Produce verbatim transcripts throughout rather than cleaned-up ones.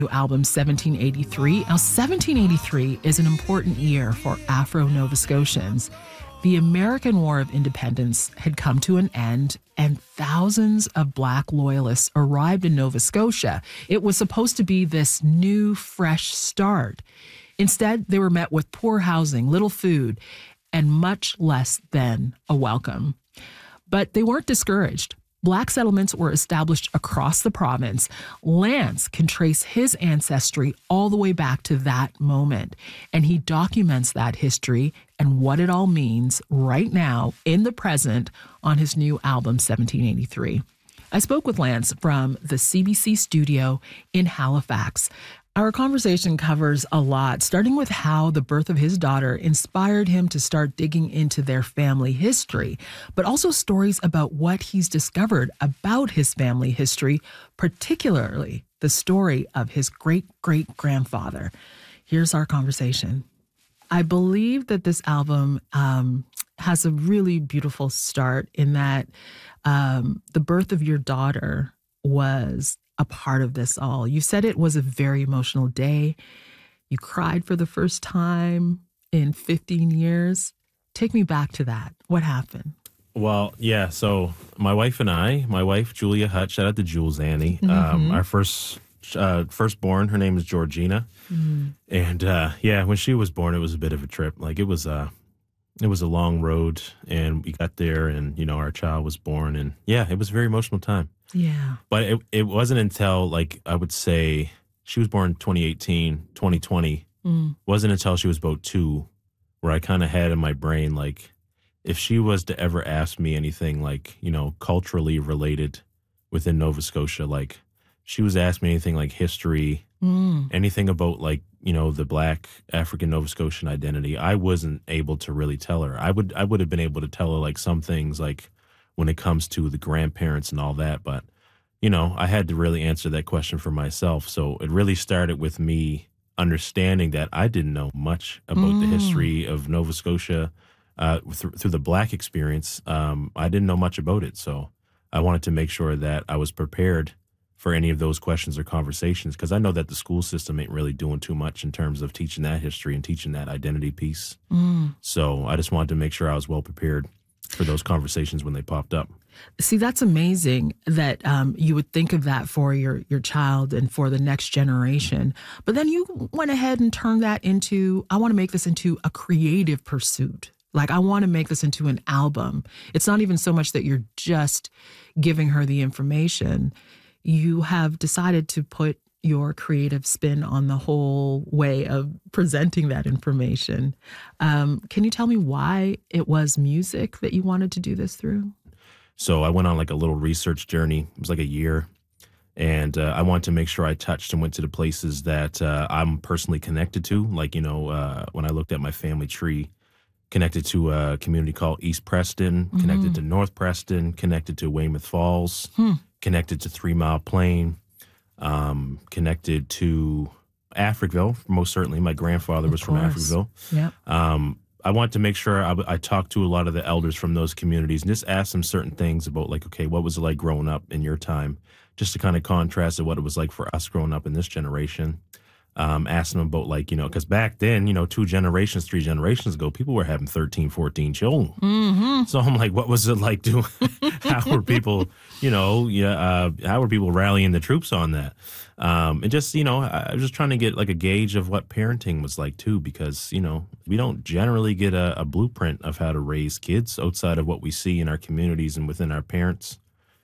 album seventeen eighty-three. Now, seventeen eighty-three is an important year for Afro-Nova Scotians. The American War of Independence had come to an end, and thousands of Black loyalists arrived in Nova Scotia. It was supposed to be this new, fresh start. Instead, they were met with poor housing, little food, and much less than a welcome. But they weren't discouraged. Black settlements were established across the province. Lance can trace his ancestry all the way back to that moment, and he documents that history and what it all means right now in the present on his new album, seventeen eighty-three. I spoke with Lance from the C B C studio in Halifax. Our conversation covers a lot, starting with how the birth of his daughter inspired him to start digging into their family history, but also stories about what he's discovered about his family history, particularly the story of his great-great-grandfather. Here's our conversation. I believe that this album um, has a really beautiful start in that um, the birth of your daughter was a part of this all. You said it was a very emotional day. You cried for the first time in fifteen years. Take me back to that. What happened? Well, yeah, so my wife and I, my wife, Julia Hutt, shout out to Jules Annie, mm-hmm. um, our first uh, firstborn, her name is Georgina. Mm-hmm. And uh, yeah, when she was born, it was a bit of a trip. Like it was a, it was a long road, and we got there, and, you know, our child was born, and yeah, it was a very emotional time. Yeah. But it it wasn't until, like, I would say she was born twenty eighteen, twenty twenty. Mm. Wasn't until she was about two where I kind of had in my brain, like, if she was to ever ask me anything, like, you know, culturally related within Nova Scotia, like, she was asking me anything like history, mm. anything about, like, you know, the Black African Nova Scotian identity, I wasn't able to really tell her. I would I would have been able to tell her, like, some things, like, when it comes to the grandparents and all that. But, you know, I had to really answer that question for myself. So it really started with me understanding that I didn't know much about mm. the history of Nova Scotia uh, th- through the Black experience. Um, I didn't know much about it. So I wanted to make sure that I was prepared for any of those questions or conversations, because I know that the school system ain't really doing too much in terms of teaching that history and teaching that identity piece. Mm. So I just wanted to make sure I was well prepared for those conversations when they popped up. See, that's amazing that um, you would think of that for your, your child and for the next generation. But then you went ahead and turned that into, I want to make this into a creative pursuit. Like, I want to make this into an album. It's not even so much that you're just giving her the information. You have decided to put your creative spin on the whole way of presenting that information. Um, can you tell me why it was music that you wanted to do this through? So I went on like a little research journey. It was like a year. And uh, I wanted to make sure I touched and went to the places that uh, I'm personally connected to. Like, you know, uh, when I looked at my family tree, connected to a community called East Preston, mm-hmm. connected to North Preston, connected to Weymouth Falls, hmm. connected to Three Mile Plain, um, connected to Africville, most certainly. My grandfather was from Africville. Yeah. Um, I want to make sure I, I talked to a lot of the elders from those communities and just ask them certain things about, like, okay, what was it like growing up in your time? Just to kind of contrast to what it was like for us growing up in this generation. Um, ask them about, like, you know, because back then, you know, two generations, three generations ago, people were having thirteen, fourteen children. Mm-hmm. So I'm like, what was it like doing? How were people, you know, yeah, uh, how were people rallying the troops on that? Um, and just, you know, I, I was just trying to get like a gauge of what parenting was like too, because, you know, we don't generally get a, a blueprint of how to raise kids outside of what we see in our communities and within our parents'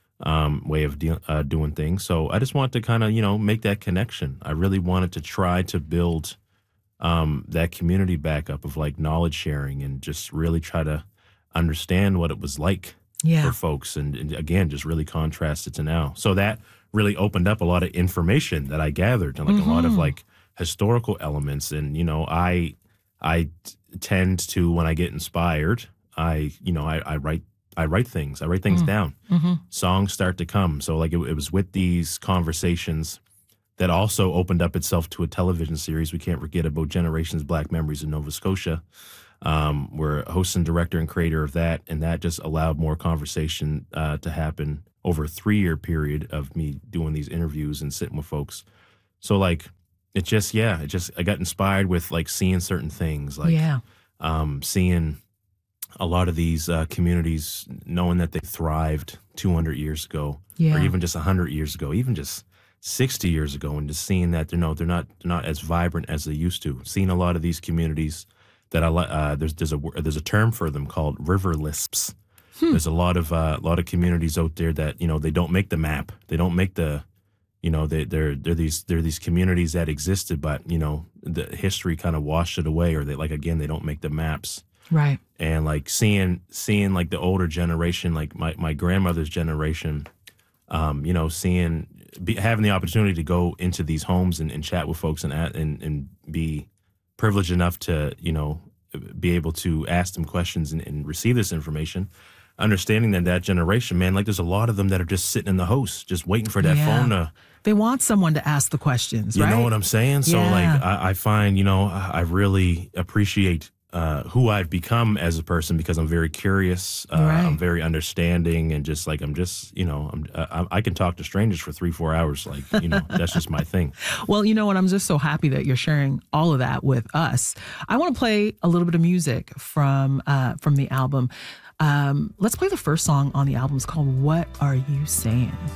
um, way of de- uh, doing things. So I just wanted to kind of, you know, make that connection. I really wanted to try to build um, that community back up of like knowledge sharing and just really try to understand what it was like yeah. for folks. And, and again, just really contrast it to now. So that really opened up a lot of information that I gathered and like mm-hmm. a lot of like historical elements. And, you know, I, I tend to, when I get inspired, I, you know, I, I write I write things. I write things mm. down. Mm-hmm. Songs start to come. So like it, it was with these conversations that also opened up itself to a television series. We can't forget about Generations Black Memories in Nova Scotia. Um, we're a host and director and creator of that. And that just allowed more conversation uh, to happen over a three-year period of me doing these interviews and sitting with folks. So like, it just, yeah, it just, I got inspired with like seeing certain things, like Yeah. um, seeing a lot of these uh, communities, knowing that they thrived two hundred years ago, Yeah. or even just one hundred years ago, even just sixty years ago, and just seeing that they're no, they're not, they're not as vibrant as they used to. Seeing a lot of these communities that I like, uh, there's there's a there's a term for them called river lisps. Hmm. There's a lot of uh, a lot of communities out there that, you know, they don't make the map, they don't make the, you know, they they're they're these they're these communities that existed, but you know, the history kind of washed it away, or they like again they don't make the maps. Right. And like seeing seeing like the older generation, like my, my grandmother's generation, um, you know, seeing be, having the opportunity to go into these homes and, and chat with folks and, and and be privileged enough to, you know, be able to ask them questions and, and receive this information, understanding that that generation, man, like there's a lot of them that are just sitting in the house, just waiting for that Yeah. phone to. They want someone to ask the questions, You right? know what I'm saying? So Yeah. like I, I find, you know, I I really appreciate uh, who I've become as a person, because I'm very curious, uh, Right. I'm very understanding, and just like I'm just, you know, I'm, I, I can talk to strangers for three, four hours. Like, you know, that's just my thing. Well, you know what? I'm just so happy that you're sharing all of that with us. I want to play a little bit of music from uh, from the album. Um, let's play the first song on the album. It's called "What Are You Saying?"